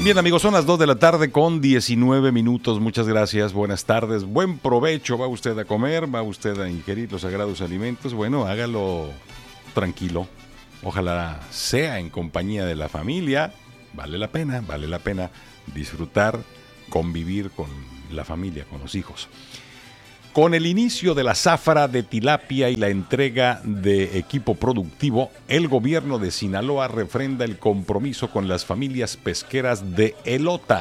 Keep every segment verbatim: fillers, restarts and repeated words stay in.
Bien, amigos, son las dos de la tarde con diecinueve minutos. Muchas gracias, buenas tardes, buen provecho. ¿Va usted a comer? ¿Va usted a ingerir los sagrados alimentos? Bueno, hágalo tranquilo. Ojalá sea en compañía de la familia. Vale la pena, vale la pena disfrutar, convivir con la familia, con los hijos. Con el inicio de la zafra de tilapia y la entrega de equipo productivo, el gobierno de Sinaloa refrenda el compromiso con las familias pesqueras de Elota.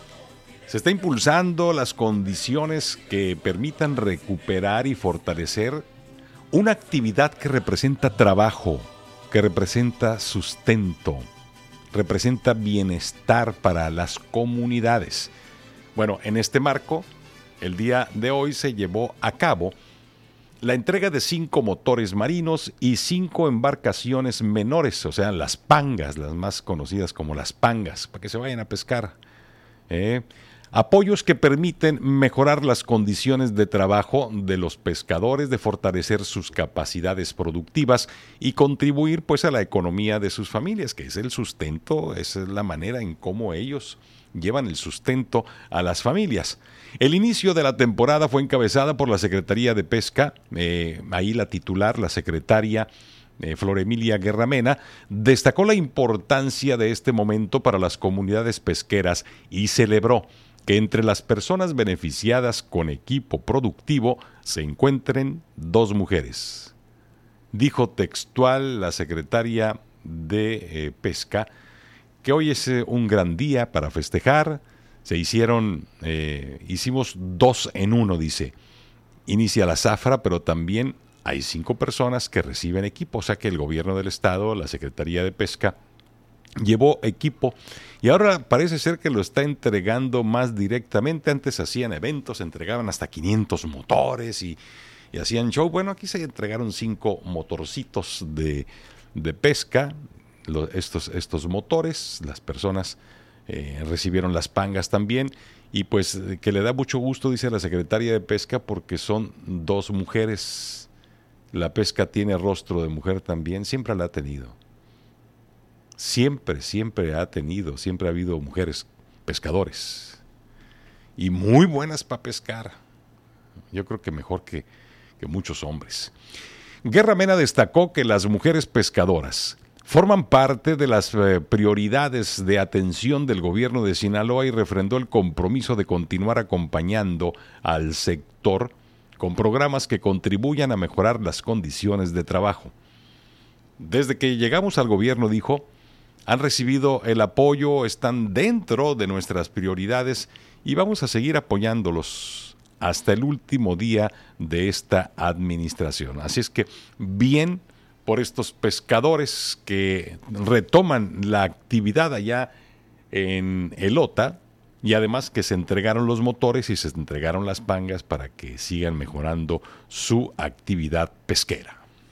Se está impulsando las condiciones que permitan recuperar y fortalecer una actividad que representa trabajo, que representa sustento, representa bienestar para las comunidades. Bueno, en este marco, el día de hoy se llevó a cabo la entrega de cinco motores marinos y cinco embarcaciones menores, o sea, las pangas, las más conocidas como las pangas, para que se vayan a pescar. ¿eh? Apoyos que permiten mejorar las condiciones de trabajo de los pescadores, de fortalecer sus capacidades productivas y contribuir pues a la economía de sus familias, que es el sustento, esa es la manera en cómo ellos llevan el sustento a las familias. El inicio de la temporada fue encabezada por la Secretaría de Pesca, eh, ahí la titular, la secretaria eh, Flor Emilia Guerramena, destacó la importancia de este momento para las comunidades pesqueras y celebró que entre las personas beneficiadas con equipo productivo se encuentren dos mujeres. Dijo textual la secretaria de eh, Pesca que hoy es eh, un gran día para festejar. Se hicieron, eh, hicimos dos en uno, dice. Inicia la zafra, pero también hay cinco personas que reciben equipo, o sea que el gobierno del estado, la Secretaría de Pesca, llevó equipo y ahora parece ser que lo está entregando más directamente. Antes hacían eventos, entregaban hasta quinientos motores y, y hacían show. Bueno, aquí se entregaron cinco motorcitos de, de pesca, lo, estos, estos motores, las personas eh, recibieron las pangas también y pues que le da mucho gusto, dice la secretaria de Pesca, porque son dos mujeres. La pesca tiene rostro de mujer también, siempre la ha tenido. Siempre, siempre ha tenido, siempre ha habido mujeres pescadores y muy buenas para pescar. Yo creo que mejor que, que muchos hombres. Guerramena destacó que las mujeres pescadoras forman parte de las eh, prioridades de atención del gobierno de Sinaloa y refrendó el compromiso de continuar acompañando al sector con programas que contribuyan a mejorar las condiciones de trabajo. Desde que llegamos al gobierno, dijo, han recibido el apoyo, están dentro de nuestras prioridades y vamos a seguir apoyándolos hasta el último día de esta administración. Así es que bien por estos pescadores que retoman la actividad allá en Elota y además que se entregaron los motores y se entregaron las pangas para que sigan mejorando su actividad pesquera.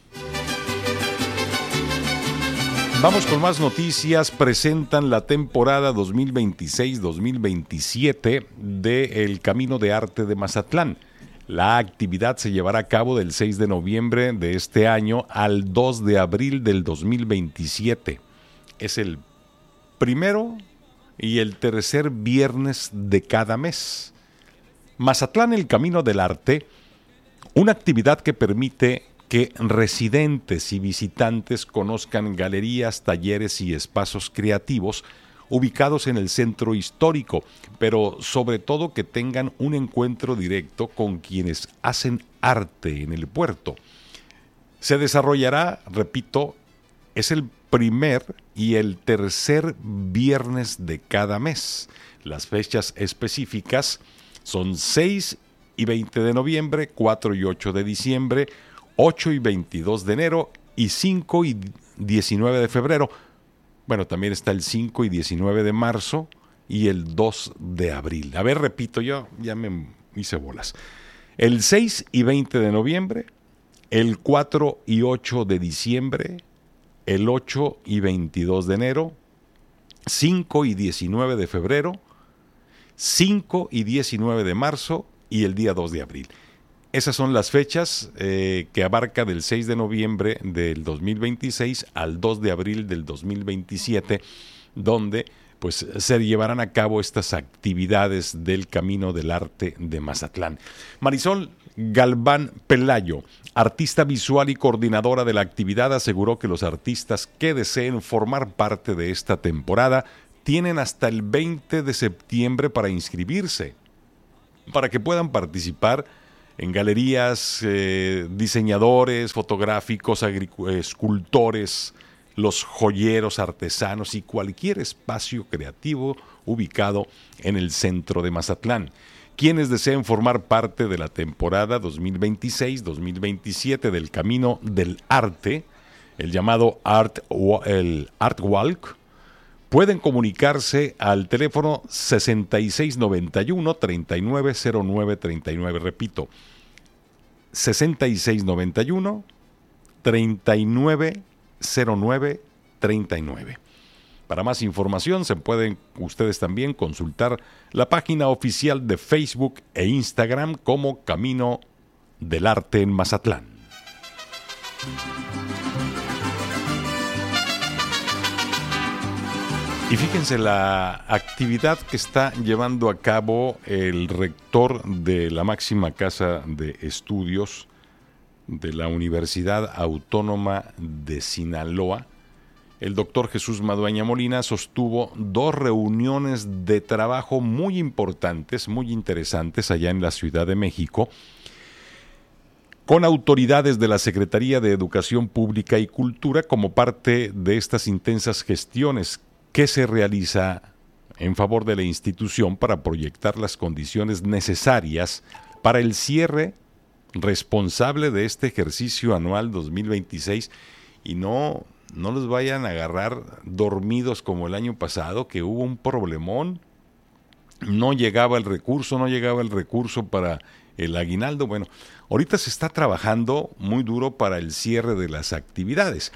Vamos con más noticias. Presentan la temporada dos mil veintiséis dos mil veintisiete de El Camino de Arte de Mazatlán. La actividad se llevará a cabo del seis de noviembre de este año al dos de abril del dos mil veintisiete. Es el primero y el tercer viernes de cada mes. Mazatlán, El Camino del Arte, una actividad que permite que residentes y visitantes conozcan galerías, talleres y espacios creativos ubicados en el centro histórico, pero sobre todo que tengan un encuentro directo con quienes hacen arte en el puerto. Se desarrollará, repito, es el primer y el tercer viernes de cada mes. Las fechas específicas son seis y veinte de noviembre, cuatro y ocho de diciembre, ocho y veintidós de enero y cinco y diecinueve de febrero. Bueno, también está el cinco y diecinueve de marzo y el dos de abril. A ver, repito, yo ya me hice bolas. El seis y veinte de noviembre, el cuatro y ocho de diciembre, el ocho y veintidós de enero, cinco y diecinueve de febrero, cinco y diecinueve de marzo y el día dos de abril. Esas son las fechas eh, que abarca del seis de noviembre del dos mil veintiséis al dos de abril del dos mil veintisiete, donde pues se llevarán a cabo estas actividades del Camino del Arte de Mazatlán. Marisol Galván Pelayo, artista visual y coordinadora de la actividad, aseguró que los artistas que deseen formar parte de esta temporada tienen hasta el veinte de septiembre para inscribirse, para que puedan participar en galerías, eh, diseñadores fotográficos, agric- escultores, los joyeros, artesanos y cualquier espacio creativo ubicado en el centro de Mazatlán. Quienes deseen formar parte de la temporada dos mil veintiséis dos mil veintisiete del Camino del Arte, el llamado Art, el Art Walk, pueden comunicarse al teléfono sesenta y seis noventa y uno, treinta y nueve cero nueve treinta y nueve. Repito, sesenta y seis noventa y uno, treinta y nueve cero nueve treinta y nueve. Para más información se pueden ustedes también consultar la página oficial de Facebook e Instagram como Camino del Arte en Mazatlán. Y fíjense la actividad que está llevando a cabo el rector de la máxima casa de estudios de la Universidad Autónoma de Sinaloa. El doctor Jesús Madueña Molina sostuvo dos reuniones de trabajo muy importantes, muy interesantes allá en la Ciudad de México, con autoridades de la Secretaría de Educación Pública y Cultura como parte de estas intensas gestiones que se realiza en favor de la institución para proyectar las condiciones necesarias para el cierre responsable de este ejercicio anual dos mil veintiséis y no... No los vayan a agarrar dormidos como el año pasado, que hubo un problemón, no llegaba el recurso, no llegaba el recurso para el aguinaldo. Bueno, ahorita se está trabajando muy duro para el cierre de las actividades.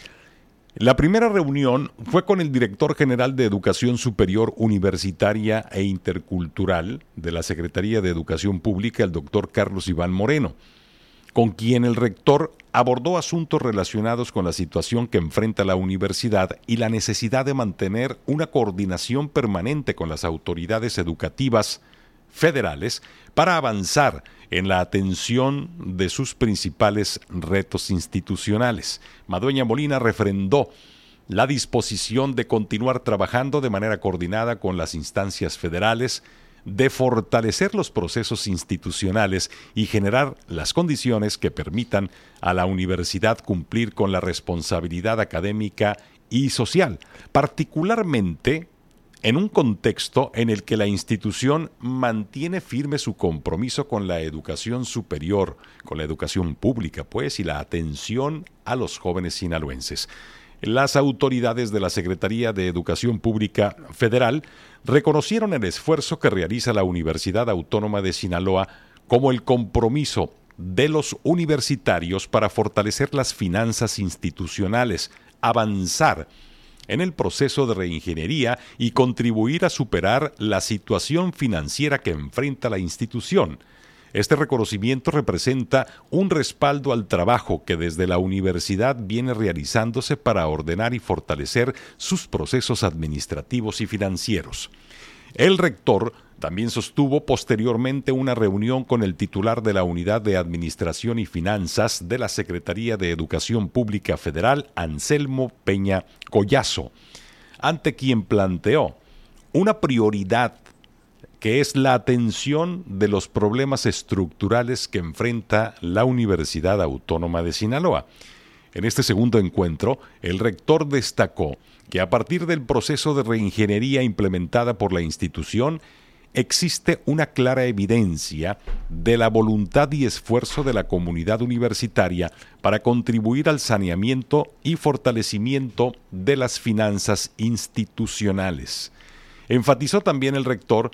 La primera reunión fue con el director general de Educación Superior Universitaria e Intercultural de la Secretaría de Educación Pública, el doctor Carlos Iván Moreno, con quien el rector abordó asuntos relacionados con la situación que enfrenta la universidad y la necesidad de mantener una coordinación permanente con las autoridades educativas federales para avanzar en la atención de sus principales retos institucionales. Madueña Molina refrendó la disposición de continuar trabajando de manera coordinada con las instancias federales, de fortalecer los procesos institucionales y generar las condiciones que permitan a la universidad cumplir con la responsabilidad académica y social, particularmente en un contexto en el que la institución mantiene firme su compromiso con la educación superior, con la educación pública, pues, y la atención a los jóvenes sinaloenses. Las autoridades de la Secretaría de Educación Pública Federal reconocieron el esfuerzo que realiza la Universidad Autónoma de Sinaloa como el compromiso de los universitarios para fortalecer las finanzas institucionales, avanzar en el proceso de reingeniería y contribuir a superar la situación financiera que enfrenta la institución. Este reconocimiento representa un respaldo al trabajo que desde la universidad viene realizándose para ordenar y fortalecer sus procesos administrativos y financieros. El rector también sostuvo posteriormente una reunión con el titular de la Unidad de Administración y Finanzas de la Secretaría de Educación Pública Federal, Anselmo Peña Collazo, ante quien planteó una prioridad que es la atención de los problemas estructurales que enfrenta la Universidad Autónoma de Sinaloa. En este segundo encuentro, el rector destacó que a partir del proceso de reingeniería implementada por la institución, existe una clara evidencia de la voluntad y esfuerzo de la comunidad universitaria para contribuir al saneamiento y fortalecimiento de las finanzas institucionales. Enfatizó también el rector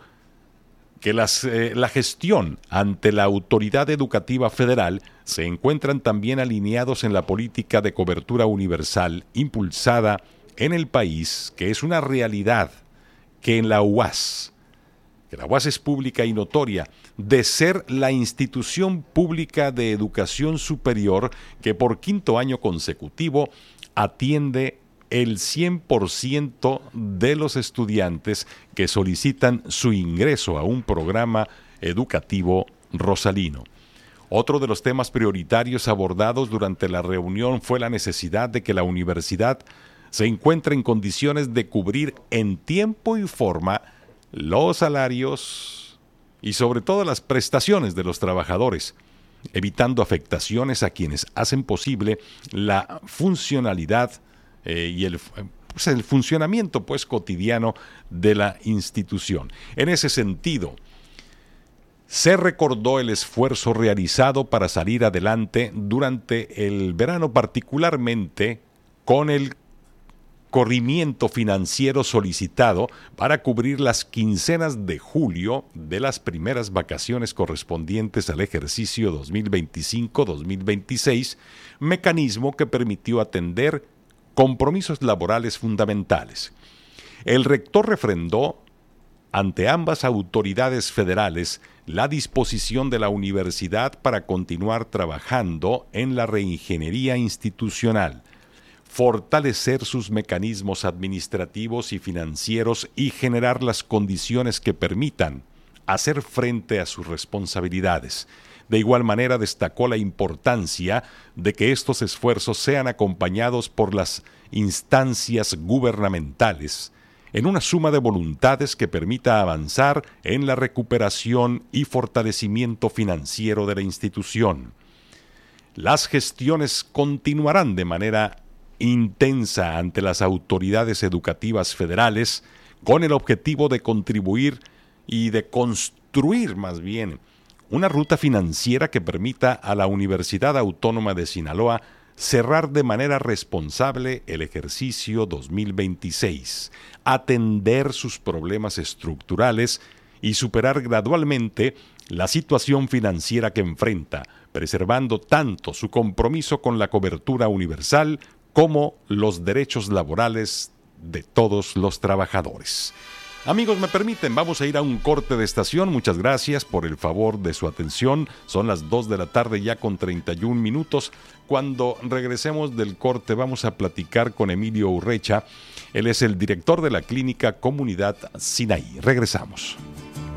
que las, eh, la gestión ante la Autoridad Educativa Federal se encuentran también alineados en la política de cobertura universal impulsada en el país, que es una realidad que en la U A S, que la U A S es pública y notoria, de ser la institución pública de educación superior que por quinto año consecutivo atiende el cien por ciento de los estudiantes que solicitan su ingreso a un programa educativo rosalino. Otro de los temas prioritarios abordados durante la reunión fue la necesidad de que la universidad se encuentre en condiciones de cubrir en tiempo y forma los salarios y sobre todo las prestaciones de los trabajadores, evitando afectaciones a quienes hacen posible la funcionalidad eh, y el, pues el funcionamiento pues, cotidiano de la institución. En ese sentido, se recordó el esfuerzo realizado para salir adelante durante el verano, particularmente con el corrimiento financiero solicitado para cubrir las quincenas de julio de las primeras vacaciones correspondientes al ejercicio dos mil veinticinco dos mil veintiséis, mecanismo que permitió atender compromisos laborales fundamentales. El rector refrendó ante ambas autoridades federales la disposición de la universidad para continuar trabajando en la reingeniería institucional, fortalecer sus mecanismos administrativos y financieros y generar las condiciones que permitan hacer frente a sus responsabilidades. De igual manera, destacó la importancia de que estos esfuerzos sean acompañados por las instancias gubernamentales en una suma de voluntades que permita avanzar en la recuperación y fortalecimiento financiero de la institución. Las gestiones continuarán de manera intensa ante las autoridades educativas federales con el objetivo de contribuir y de construir más bien una ruta financiera que permita a la Universidad Autónoma de Sinaloa cerrar de manera responsable el ejercicio dos mil veintiséis, atender sus problemas estructurales y superar gradualmente la situación financiera que enfrenta, preservando tanto su compromiso con la cobertura universal como los derechos laborales de todos los trabajadores. Amigos, me permiten, vamos a ir a un corte de estación. Muchas gracias por el favor de su atención. Son las dos de la tarde ya con treinta y un minutos. Cuando regresemos del corte vamos a platicar con Emilio Urrecha. Él es el director de la clínica Comunidad Sinaí. Regresamos.